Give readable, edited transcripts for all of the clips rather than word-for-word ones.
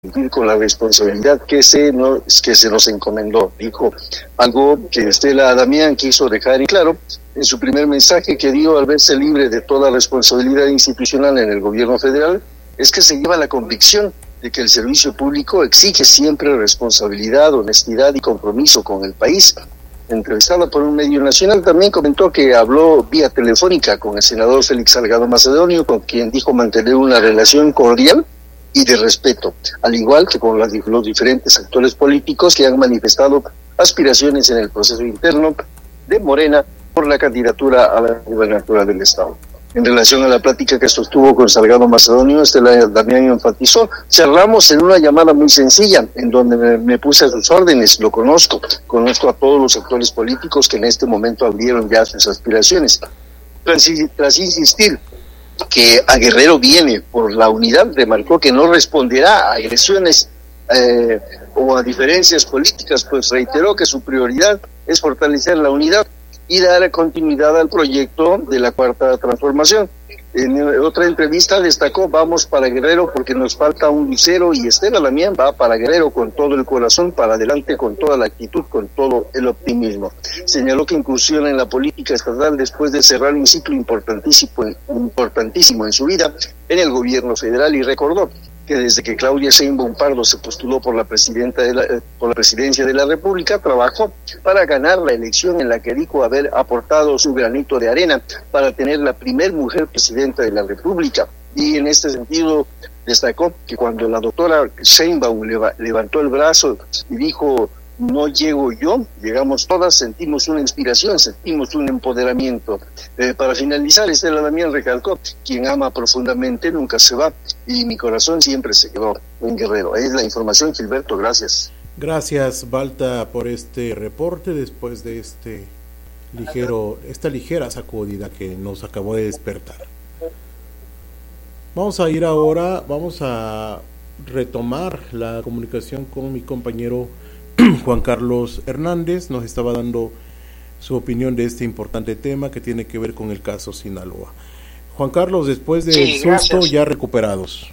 cumplir con la responsabilidad que se nos encomendó. Dijo algo que Estela Damián quiso dejar en claro en su primer mensaje que dio al verse libre de toda responsabilidad institucional en el gobierno federal, es que se lleva la convicción de que el servicio público exige siempre responsabilidad, honestidad y compromiso con el país. Entrevistada por un medio nacional, también comentó que habló vía telefónica con el senador Félix Salgado Macedonio, con quien dijo mantener una relación cordial y de respeto, al igual que con los diferentes actores políticos que han manifestado aspiraciones en el proceso interno de Morena por la candidatura a la gubernatura del Estado. En relación a la plática que sostuvo con Salgado Macedonio, Estela Damián enfatizó: charlamos en una llamada muy sencilla, en donde me puse a sus órdenes, lo conozco a todos los actores políticos que en este momento abrieron ya sus aspiraciones. Tras insistir que a Guerrero viene por la unidad, remarcó que no responderá a agresiones o a diferencias políticas, pues reiteró que su prioridad es fortalecer la unidad y dar continuidad al proyecto de la Cuarta Transformación. En otra entrevista destacó: vamos para Guerrero porque nos falta un lucero, y Estela Damián va para Guerrero con todo el corazón, para adelante, con toda la actitud, con todo el optimismo. Señaló que incursiona en la política estatal después de cerrar un ciclo importantísimo en su vida en el gobierno federal, y recordó que desde que Claudia Sheinbaum Pardo se postuló por la presidencia de la República, trabajó para ganar la elección en la que dijo haber aportado su granito de arena para tener la primer mujer presidenta de la República. Y en este sentido destacó que cuando la doctora Sheinbaum levantó el brazo y dijo: no llego yo, llegamos todas, sentimos una inspiración, sentimos un empoderamiento. Para finalizar, Estela Damián recalcó: quien ama profundamente nunca se va, y mi corazón siempre se quedó en Guerrero. Es la información, Gilberto, gracias. Gracias, Balta, por este reporte después de esta ligera sacudida que nos acabó de despertar. Vamos a retomar la comunicación con mi compañero Juan Carlos Hernández. Nos estaba dando su opinión de este importante tema que tiene que ver con el caso Sinaloa. Juan Carlos, después del susto, ya recuperados.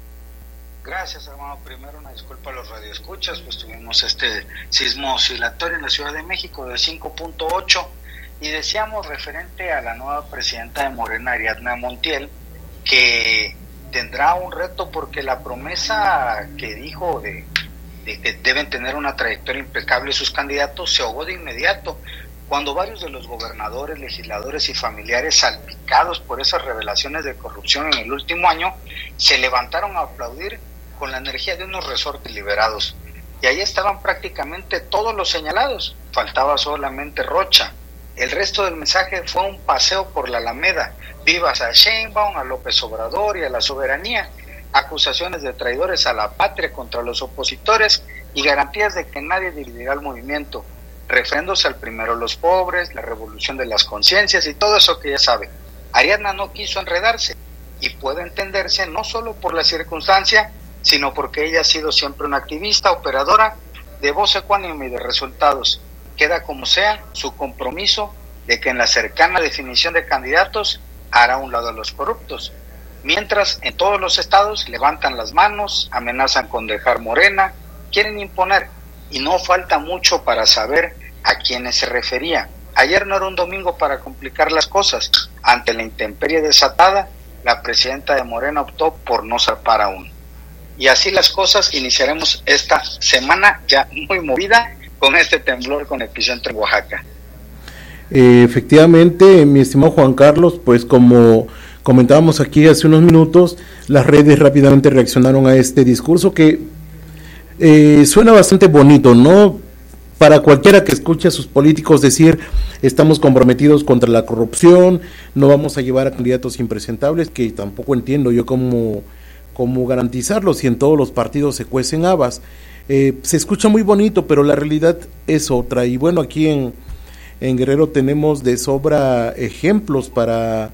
Gracias, hermano. Primero una disculpa a los radioescuchas, pues tuvimos este sismo oscilatorio en la Ciudad de México de 5.8, y decíamos referente a la nueva presidenta de Morena, Ariadna Montiel, que tendrá un reto porque la promesa que dijo de que deben tener una trayectoria impecable sus candidatos se ahogó de inmediato, cuando varios de los gobernadores, legisladores y familiares salpicados por esas revelaciones de corrupción en el último año se levantaron a aplaudir con la energía de unos resortes liberados. Y ahí estaban prácticamente todos los señalados, faltaba solamente Rocha. El resto del mensaje fue un paseo por la Alameda: vivas a Sheinbaum, a López Obrador y a la soberanía, acusaciones de traidores a la patria contra los opositores y garantías de que nadie dividirá el movimiento, refiriéndose al primero los pobres, la revolución de las conciencias y todo eso que ya sabe. Ariadna no quiso enredarse, y puede entenderse no solo por la circunstancia, sino porque ella ha sido siempre una activista, operadora de voz ecuánime y de resultados. Queda como sea su compromiso de que en la cercana definición de candidatos hará a un lado a los corruptos. Mientras, en todos los estados levantan las manos, amenazan con dejar Morena, quieren imponer, y no falta mucho para saber a quiénes se refería. Ayer no era un domingo para complicar las cosas. Ante la intemperie desatada, la presidenta de Morena optó por no zarpar aún. Y así las cosas, iniciaremos esta semana ya muy movida con este temblor con epicentro en Oaxaca. Efectivamente, mi estimado Juan Carlos, pues como comentábamos aquí hace unos minutos, las redes rápidamente reaccionaron a este discurso que suena bastante bonito, ¿no? Para cualquiera que escuche a sus políticos decir: estamos comprometidos contra la corrupción, no vamos a llevar a candidatos impresentables, que tampoco entiendo yo cómo garantizarlo si en todos los partidos se cuecen habas. Se escucha muy bonito, pero la realidad es otra, y bueno, aquí en Guerrero tenemos de sobra ejemplos para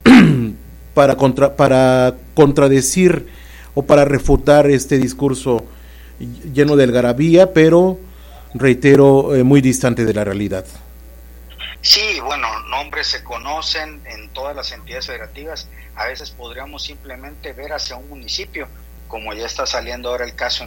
contradecir o para refutar este discurso lleno de algarabía, pero reitero, muy distante de la realidad. Sí, bueno, nombres se conocen en todas las entidades federativas. A veces podríamos simplemente ver hacia un municipio como ya está saliendo ahora el caso